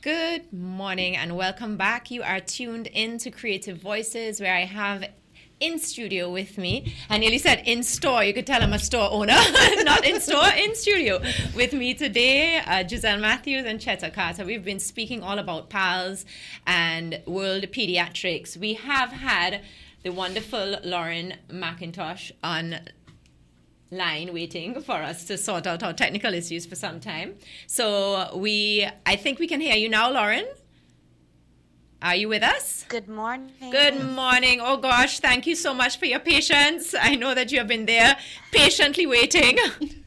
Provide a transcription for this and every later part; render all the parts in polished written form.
Good morning and welcome back. You are tuned in to Creative Voices, where I have in studio with me, I nearly said in store, you could tell I'm a store owner, not in store, in studio. With me today, Giselle Matthews and Cheta Carter. We've been speaking all about PALS and World Pediatrics. We have had the wonderful Lauren McIntosh on line waiting for us to sort out our technical issues for some time. So I think we can hear you now, Lauren. Are you with us? Good morning. Good morning. Oh gosh, thank you so much for your patience. I know that you have been there patiently waiting.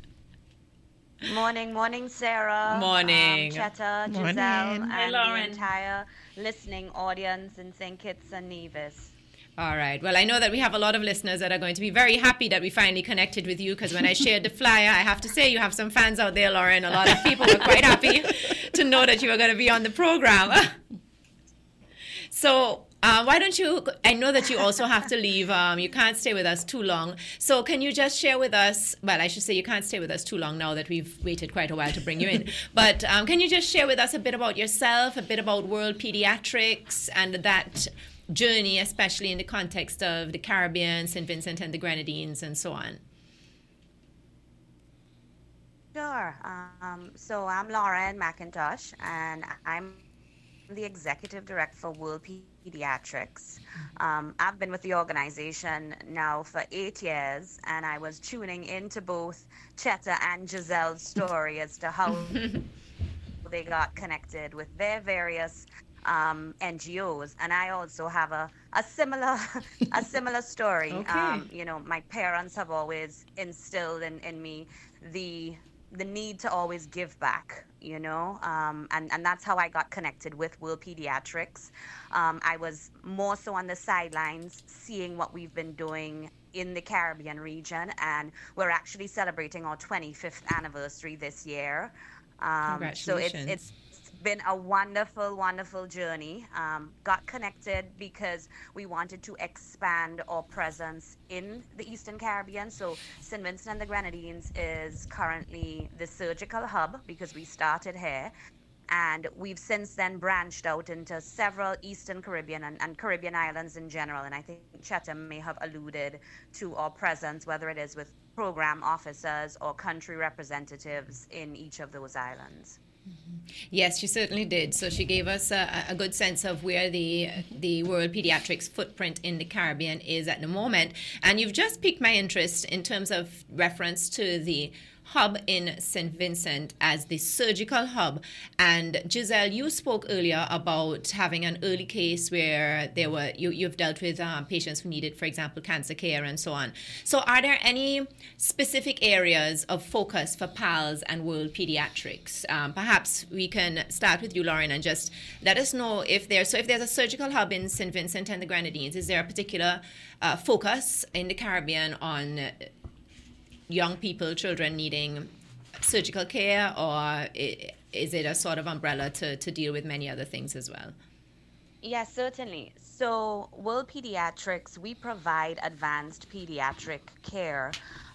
Morning, Sarah. Morning. Cheta, Giselle, Morning. and the entire listening audience in St. Kitts and Nevis. All right. Well, I know that we have a lot of listeners that are going to be very happy that we finally connected with you, because when I shared the flyer, I have to say you have some fans out there, Lauren. A lot of people were quite happy to know that you were going to be on the program. So why don't you, I know that you also have to leave. You can't stay with us too long. So can you just share with us, well, I should say you can't stay with us too long now that we've waited quite a while to bring you in. But can you just share with us a bit about yourself, a bit about World Pediatrics and that journey, especially in the context of the Caribbean, St. Vincent and the Grenadines, and so on? Sure. So I'm Lauren McIntosh, and I'm the executive director for World Pediatrics. I've been with the organization now for 8 years, and I was tuning into both Cheta and Giselle's story as to how they got connected with their various NGOs, and I also have a similar story. Okay. My parents have always instilled in me the need to always give back, and that's how I got connected with World Pediatrics. I was more so on the sidelines, seeing what we've been doing in the Caribbean region, and we're actually celebrating our 25th anniversary this year. Congratulations. So it's been a wonderful journey. Got connected because we wanted to expand our presence in the Eastern Caribbean. So St. Vincent and the Grenadines is currently the surgical hub because we started here. And we've since then branched out into several Eastern Caribbean and Caribbean islands in general. And I think Cheta may have alluded to our presence, whether it is with program officers or country representatives in each of those islands. Yes, she certainly did. So she gave us a good sense of where the World Pediatrics footprint in the Caribbean is at the moment. And you've just piqued my interest in terms of reference to the hub in St. Vincent as the surgical hub. And Giselle, you spoke earlier about having an early case where you've dealt with patients who needed, for example, cancer care and so on. So are there any specific areas of focus for PALS and World Pediatrics? Perhaps we can start with you, Lauren, and just let us know if there's a surgical hub in St. Vincent and the Grenadines, is there a particular focus in the Caribbean on young people, children needing surgical care, or is it a sort of umbrella to deal with many other things as well? Yes, certainly. So, World Pediatrics, we provide advanced pediatric care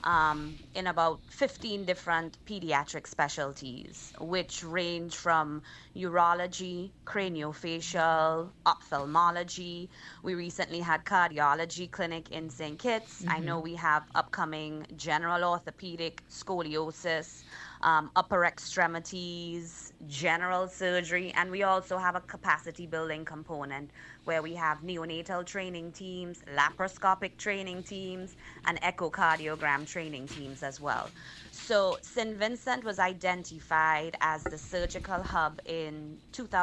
in about 15 different pediatric specialties, which range from urology, craniofacial, ophthalmology. We recently had cardiology clinic in St. Kitts. I know we have upcoming general orthopedic, scoliosis, upper extremities, general surgery, and we also have a capacity building component where we have neonatal training teams, laparoscopic training teams, and echocardiogram training teams as well. So St. Vincent was identified as the surgical hub in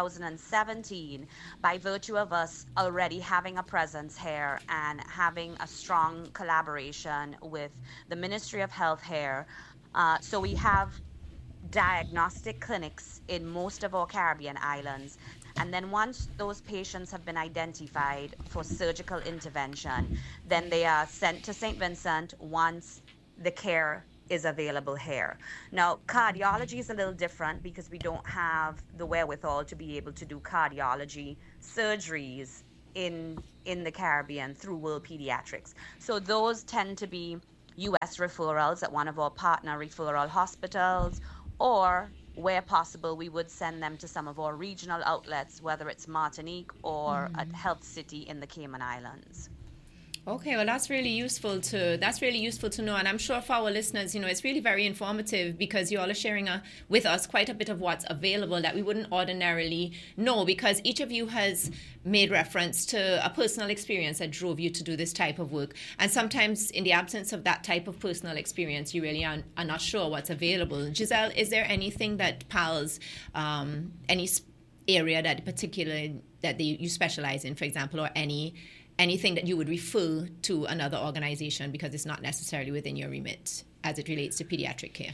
2017 by virtue of us already having a presence here and having a strong collaboration with the Ministry of Health here. So we have diagnostic clinics in most of our Caribbean islands. And then once those patients have been identified for surgical intervention, then they are sent to St. Vincent once the care is available here. Now, cardiology is a little different because we don't have the wherewithal to be able to do cardiology surgeries in the Caribbean through World Pediatrics. So those tend to be U.S. referrals at one of our partner referral hospitals, or where possible, we would send them to some of our regional outlets, whether it's Martinique or a health city in the Cayman Islands. Okay, well, that's really useful to know, and I'm sure for our listeners, it's really very informative because you all are sharing with us quite a bit of what's available that we wouldn't ordinarily know, because each of you has made reference to a personal experience that drove you to do this type of work, and sometimes in the absence of that type of personal experience, you really are not sure what's available. Giselle, is there anything that PALS, any area that particularly that you specialize in, for example, or anything that you would refer to another organization because it's not necessarily within your remit as it relates to pediatric care?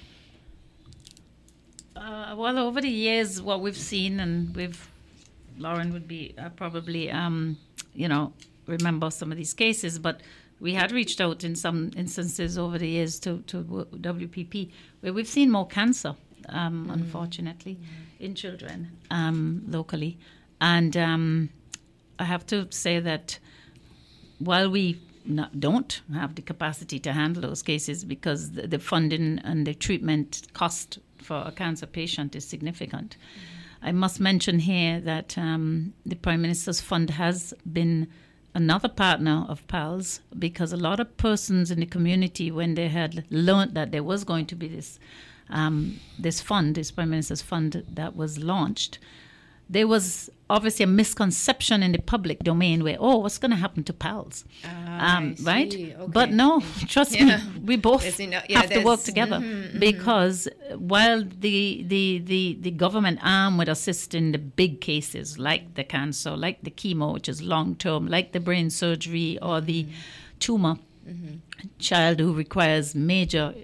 Well, over the years, what we've seen, and Lauren would be probably, remember some of these cases, but we had reached out in some instances over the years to WPP, where we've seen more cancer, unfortunately, in children locally. And I have to say that while we don't have the capacity to handle those cases because the funding and the treatment cost for a cancer patient is significant, I must mention here that the Prime Minister's Fund has been another partner of PALS, because a lot of persons in the community, when they had learned that there was going to be this fund, this Prime Minister's Fund that was launched, there was obviously a misconception in the public domain where, what's going to happen to PALS? Right? Okay. But no, trust me, we both have to work together because while the government arm would assist in the big cases like the cancer, like the chemo, which is long-term, like the brain surgery or the tumor child who requires major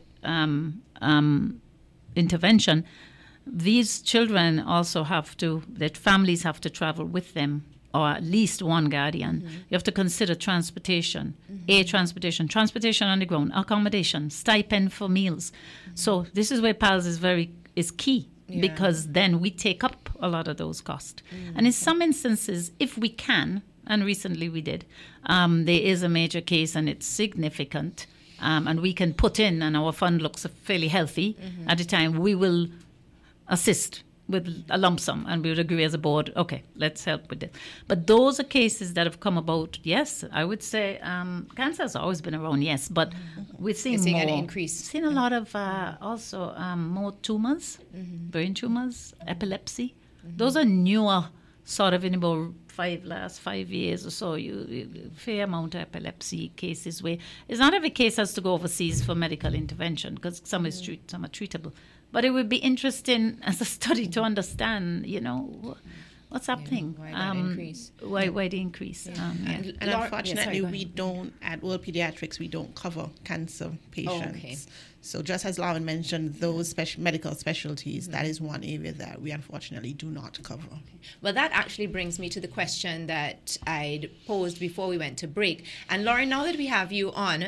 intervention, these children also their families have to travel with them, or at least one guardian. You have to consider transportation, transportation on the ground, accommodation, stipend for meals. So this is where PALS is key, because then we take up a lot of those costs. And in some instances, if we can, and recently we did, there is a major case and it's significant, and we can put in, and our fund looks fairly healthy at the time, we will assist with a lump sum, and we would agree as a board, okay, let's help with it. But those are cases that have come about, yes, I would say cancer has always been around, yes, but we're seeing more. An increase. Seeing a lot of also more tumors, brain tumors, epilepsy. Those are newer, sort of in about last 5 years or so, you fair amount of epilepsy cases where it's not every case has to go overseas for medical intervention, because some are treatable. But it would be interesting as a study to understand, what's happening. Why that increase? Why the increase? And unfortunately, we don't, at World Pediatrics, we don't cover cancer patients. Oh, okay. So just as Lauren mentioned, those medical specialties, that is one area that we unfortunately do not cover. Okay. Well, that actually brings me to the question that I'd posed before we went to break. And Lauren, now that we have you on,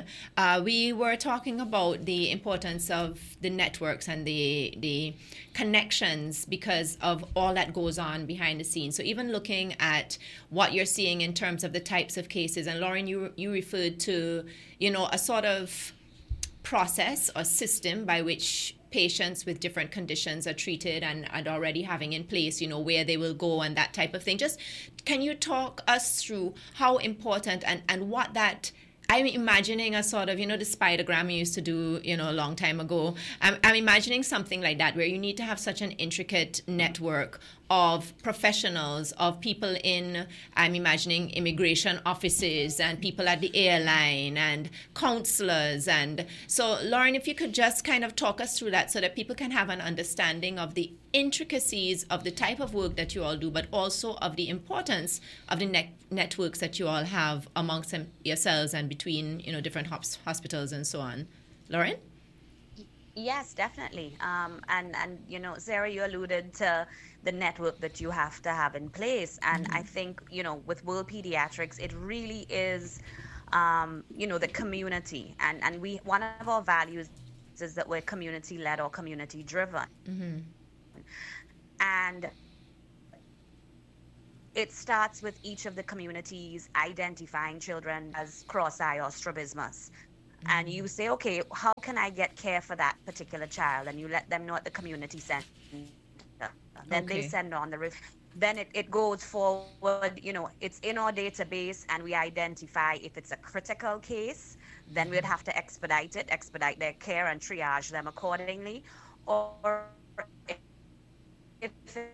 we were talking about the importance of the networks and the connections because of all that goes on behind the scenes. So even looking at what you're seeing in terms of the types of cases, and Lauren, you referred to, a sort of process or system by which patients with different conditions are treated and already having in place, where they will go and that type of thing. Just can you talk us through how important and what that, I'm imagining a sort of, the spidergram you used to do, a long time ago. I'm imagining something like that where you need to have such an intricate network of professionals, of people in, I'm imagining, immigration offices and people at the airline and counselors. And so, Lauren, if you could just kind of talk us through that so that people can have an understanding of the intricacies of the type of work that you all do, but also of the importance of the networks that you all have amongst yourselves and between, different hospitals and so on. Lauren? Yes, definitely. And Sarah, you alluded to the network that you have to have in place. And I think, with World Pediatrics, it really is, the community. And one of our values is that we're community-led or community-driven. And it starts with each of the communities identifying children as cross-eye or strabismus. And you say, okay, how can I get care for that particular child? And you let them know at the community center Then they Okay. send on then it goes forward, it's in our database, and we identify if it's a critical case, then we'd have to expedite their care and triage them accordingly. Or if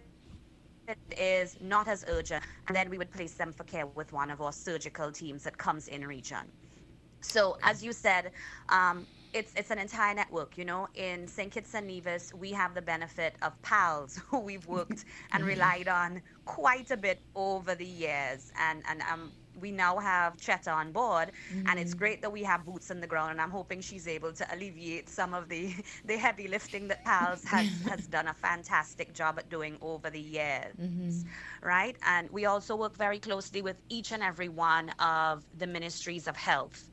it is not as urgent, and then we would place them for care with one of our surgical teams that comes in region. So, as you said, it's an entire network. In St. Kitts and Nevis, we have the benefit of pals who we've worked and relied on quite a bit over the years, and we now have Cheta on board, and it's great that we have boots on the ground, and I'm hoping she's able to alleviate some of the the heavy lifting that pals has done a fantastic job at doing over the years, right? And we also work very closely with each and every one of the ministries of health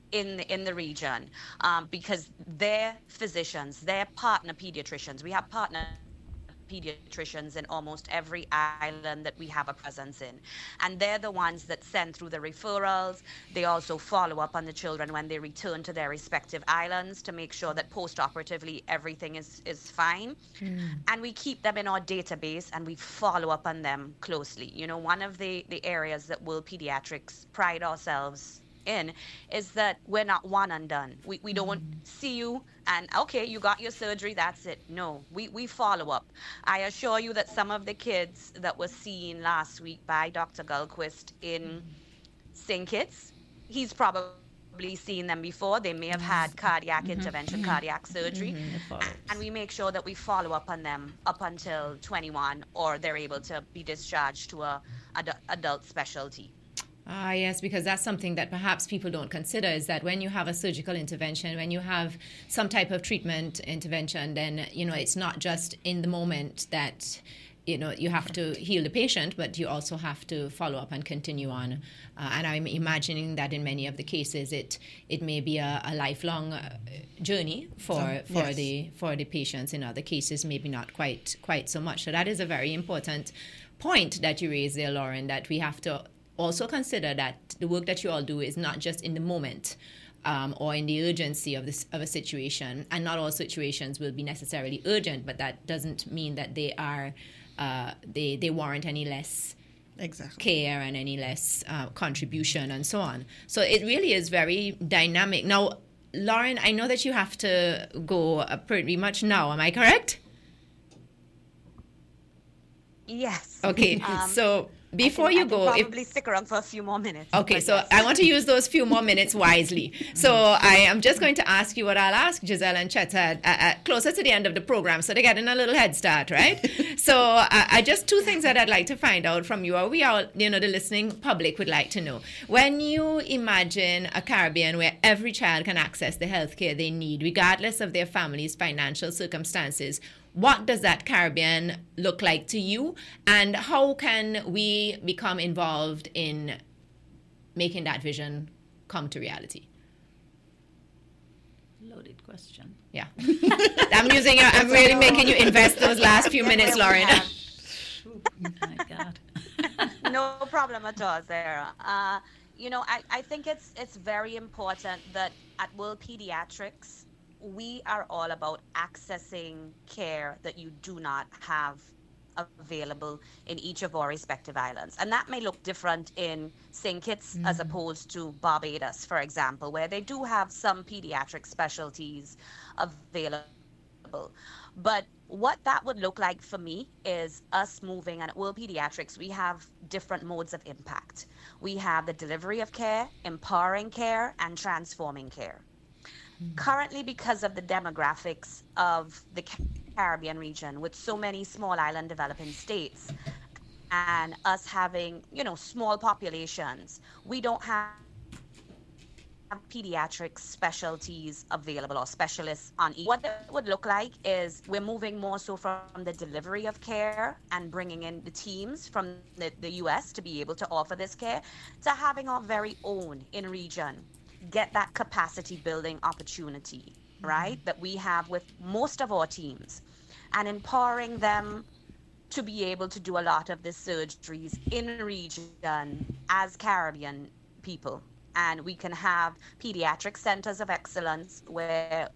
in the region, because their physicians, their partner pediatricians, we have partner pediatricians in almost every island that we have a presence in, and they're the ones that send through the referrals. They also follow up on the children when they return to their respective islands to make sure that post-operatively everything is fine. And we keep them in our database, and we follow up on them closely. One of the areas that World Pediatrics pride ourselves in is that we're not one and done. We don't see you and okay, you got your surgery, that's it. No, we follow up. I assure you that some of the kids that were seen last week by Dr. Gulquist in St. Kitts, he's probably seen them before. They may have had cardiac intervention, cardiac surgery, and we make sure that we follow up on them up until 21, or they're able to be discharged to a adult specialty. Ah, yes, because that's something that perhaps people don't consider, is that when you have a surgical intervention, when you have some type of treatment intervention, then, it's not just in the moment that, you have to heal the patient, but you also have to follow up and continue on. And I'm imagining that in many of the cases, it may be a lifelong journey for the patients. In other cases, maybe not quite so much. So that is a very important point that you raised there, Lauren, that we have to also consider that the work that you all do is not just in the moment or in the urgency of a situation, and not all situations will be necessarily urgent, but that doesn't mean that they are they warrant any less care and any less contribution and so on. So it really is very dynamic. Now, Lauren, I know that you have to go pretty much now. Am I correct? Yes. Okay. So before you go, probably stick around for a few more minutes. Okay, so yes. I want to use those few more minutes wisely. So I am just going to ask you what I'll ask Giselle and Cheta closer to the end of the program, so they're getting a little head start, right? So I just two things that I'd like to find out from you, or we all, the listening public would like to know. When you imagine a Caribbean where every child can access the healthcare they need, regardless of their family's financial circumstances, what does that Caribbean look like to you, and how can we become involved in making that vision come to reality? Loaded question. Yeah. I'm really making you invest those last few minutes, Lauren. Oh my God. No problem at all, Sarah. I think it's very important that at World Pediatrics, we are all about accessing care that you do not have available in each of our respective islands. And that may look different in St. Kitts as opposed to Barbados, for example, where they do have some pediatric specialties available. But what that would look like for me is us moving, and at World Pediatrics, we have different modes of impact. We have the delivery of care, empowering care, and transforming care. Currently, because of the demographics of the Caribbean region, with so many small island developing states, and us having, small populations, we don't have pediatric specialties available or specialists on each. What it would look like is we're moving more so from the delivery of care and bringing in the teams from the US to be able to offer this care, to having our very own in region get that capacity building opportunity, right, that we have with most of our teams, and empowering them to be able to do a lot of the surgeries in region as Caribbean people. And we can have pediatric centers of excellence where